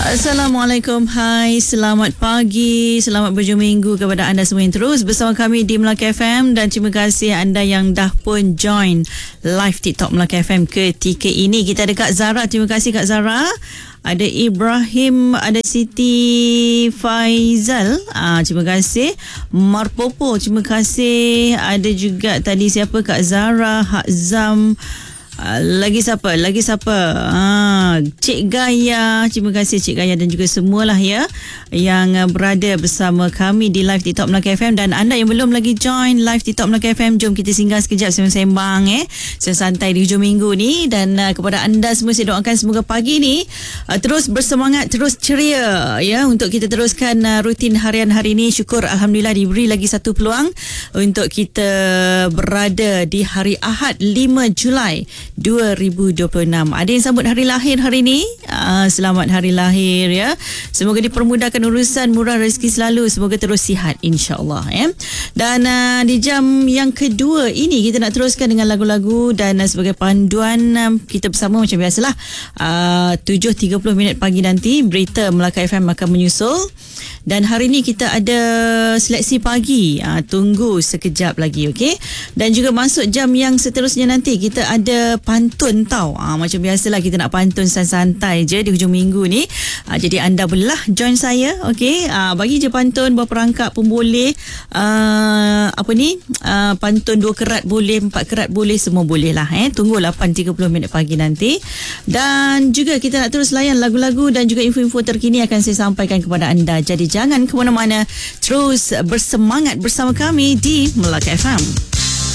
Assalamualaikum, hai, selamat pagi, selamat berjumpa minggu kepada anda semua yang terus bersama kami di Melaka FM, dan terima kasih anda yang dah pun join live TikTok Melaka FM ketika ini. Kita ada Kak Zara, terima kasih Kak Zara. Ada Ibrahim, ada Siti Faizal, terima kasih. Marpopo, terima kasih. Ada juga tadi siapa, Kak Zara, Hak Zam. Lagi siapa? Cik Gaya, terima kasih Cik Gaya dan juga semualah ya yang berada bersama kami di live TikTok Melaka FM. Dan anda yang belum lagi join live TikTok Melaka FM, jom kita singgah sekejap sembang santai di hujung minggu ni. Dan kepada anda semua saya doakan semoga pagi ni terus bersemangat, terus ceria ya, untuk kita teruskan rutin harian hari ini. Syukur alhamdulillah diberi lagi satu peluang untuk kita berada di hari Ahad 5 Julai 2026. Ada yang sambut hari lahir hari ini, selamat hari lahir ya. Semoga dipermudahkan urusan, murah rezeki selalu, semoga terus sihat insya-Allah ya. Dan di jam yang kedua ini kita nak teruskan dengan lagu-lagu, dan sebagai panduan kita bersama macam biasalah 7.30 minit pagi nanti berita Melaka FM akan menyusul. Dan hari ni kita ada seleksi pagi, tunggu sekejap lagi, okey. Dan juga masuk jam yang seterusnya nanti kita ada pantun tau. Macam biasalah kita nak pantun santai je di hujung minggu ni. Jadi anda belah join saya, okey. Bagi je pantun berapa rangkap pun boleh. Pantun 2 kerat boleh, 4 kerat boleh, semua boleh lah. Tunggu 8.30 minit pagi nanti. Dan juga kita nak terus layan lagu-lagu dan juga info-info terkini akan saya sampaikan kepada anda. Jadi jangan ke mana-mana, terus bersemangat bersama kami di Melaka FM.